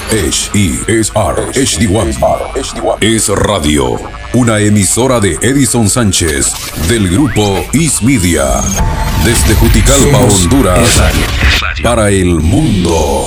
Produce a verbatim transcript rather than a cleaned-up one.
H E S R H D uno. Es Radio, una emisora de Edison Sánchez del grupo Is Media. Desde Juticalpa, Honduras, para el mundo.